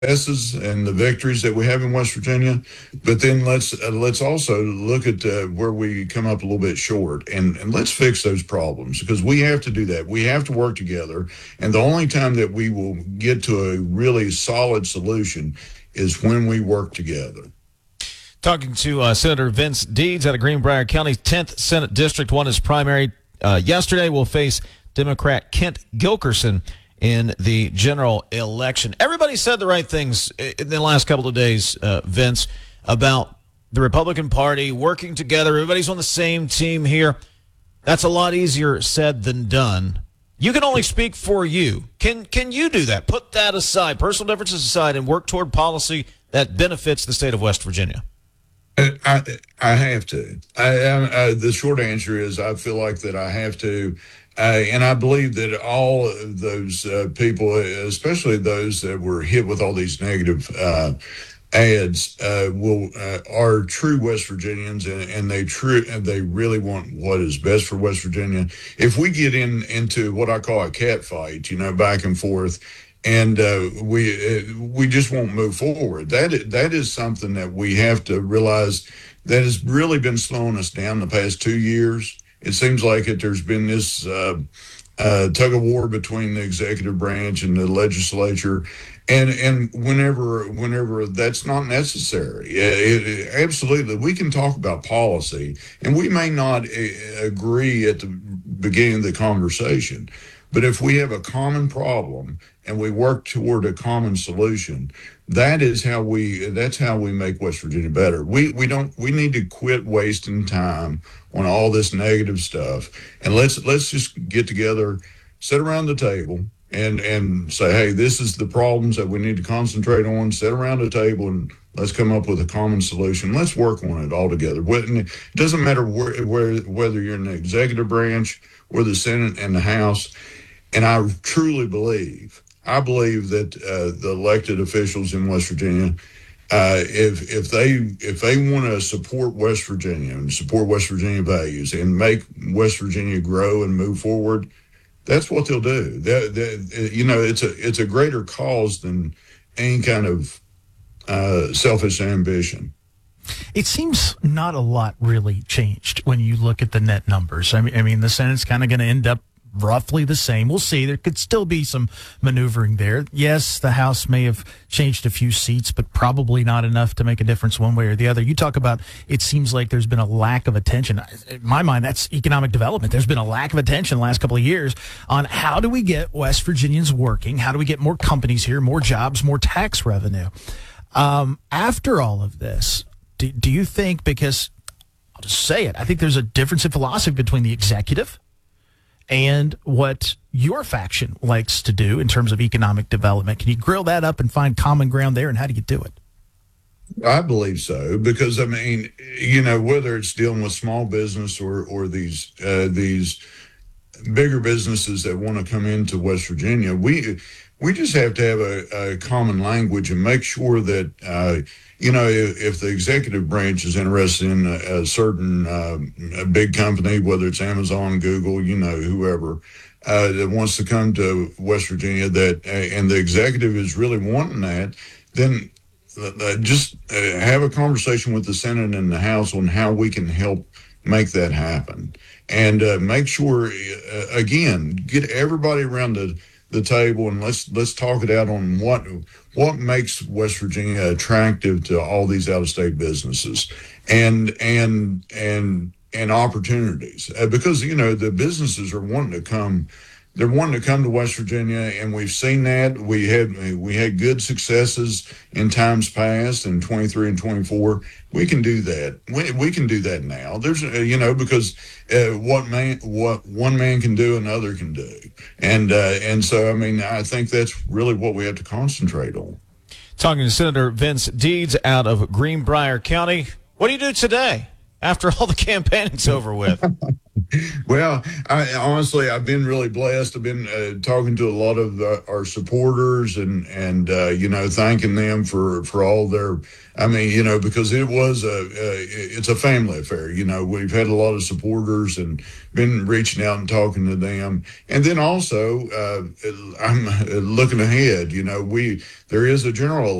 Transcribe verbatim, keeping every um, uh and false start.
successes and the victories that we have in West Virginia, but then let's uh, let's also look at uh, where we come up a little bit short, and and let's fix those problems because we have to do that. We have to work together, and the only time that we will get to a really solid solution is when we work together. Talking to uh, Senator Vince Deeds out of Greenbrier County, tenth Senate District, won his primary uh, yesterday. Will face Democrat Kent Gilkerson in the general election. Everybody said the right things in the last couple of days, uh, Vince, about the Republican Party working together. Everybody's on the same team here. That's a lot easier said than done. You can only speak for you. Can can you do that? Put that aside, personal differences aside, and work toward policy that benefits the state of West Virginia? I I have to. I, I, I the short answer is I feel like that I have to. Uh, and I believe that all of those uh, people, especially those that were hit with all these negative uh, ads, uh, will uh, are true West Virginians, and, and they true and they really want what is best for West Virginia. If we get in into what I call a cat fight, you know, back and forth, and uh, we uh, we just won't move forward. That is, that is something that we have to realize that has really been slowing us down the past two years. It seems like it. There's been this uh, uh, tug of war between the executive branch and the legislature, and and whenever whenever that's not necessary, it, it, absolutely we can talk about policy, and we may not uh, agree at the beginning of the conversation, but if we have a common problem and we work toward a common solution, that is how we that's how we make West Virginia better. We we don't we need to quit wasting time on all this negative stuff, and let's let's just get together, sit around the table, and and say, hey, this is the problems that we need to concentrate on. Sit around the table and let's come up with a common solution. Let's work on it all together. It doesn't matter where, where whether you're in the executive branch or the Senate and the House. And I truly believe, I believe that uh, the elected officials in West Virginia, uh, if if they if they want to support West Virginia and support West Virginia values and make West Virginia grow and move forward, that's what they'll do. That, that, you know, it's a it's a greater cause than any kind of uh, selfish ambition. It seems not a lot really changed when you look at the net numbers. I mean, I mean, the Senate's kind of going to end up roughly the same. We'll see. There could still be some maneuvering there. Yes, the House may have changed a few seats, but probably not enough to make a difference one way or the other. You talk about it seems like there's been a lack of attention. In my mind, that's economic development. There's been a lack of attention the last couple of years on how do we get West Virginians working? How do we get more companies here, more jobs, more tax revenue? Um, after all of this, do, do you think, because I'll just say it, I think there's a difference in philosophy between the executive and what your faction likes to do in terms of economic development. Can you grill that up and find common ground there, and how do you do it? I believe so, because I mean, you know, whether it's dealing with small business or or these uh, these bigger businesses that want to come into West Virginia, we we just have to have a, a common language and make sure that uh, you know, if, if the executive branch is interested in a, a certain uh, a big company, whether it's Amazon, Google, you know, whoever uh, that wants to come to West Virginia, that uh, and the executive is really wanting that, then uh, just uh, have a conversation with the Senate and the House on how we can help make that happen, and uh, make sure uh, again get everybody around the the table and let's let's talk it out on what what makes West Virginia attractive to all these out-of-state businesses and and and and opportunities, uh, because you know the businesses are wanting to come they're wanting to come to West Virginia, and we've seen that. We had we had good successes in times past in twenty-three and twenty-four. We can do that. We we can do that now. There's uh, you know because uh, what man what one man can do, another can do, and uh, and so I mean I think that's really what we have to concentrate on. Talking to Senator Vince Deeds out of Greenbrier County. What do you do today? after all the campaigning's over with? Well, I, honestly, I've been really blessed. I've been uh, talking to a lot of uh, our supporters and, and uh, you know, thanking them for, for all their, I mean, you know, because it was a, uh, it's a family affair. You know, we've had a lot of supporters and been reaching out and talking to them. And then also, uh, I'm looking ahead, you know, we, there is a general